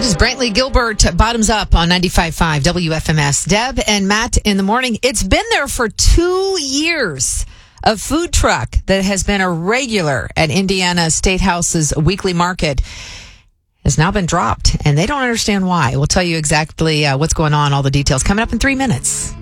That is Brantley Gilbert, Bottoms Up on 95.5 WFMS. Deb and Matt in the morning. It's been there for 2 years. A food truck that has been a regular at Indiana State House's weekly market has now been dropped, and they don't understand why. We'll tell you exactly what's going on, all the details coming up in 3 minutes.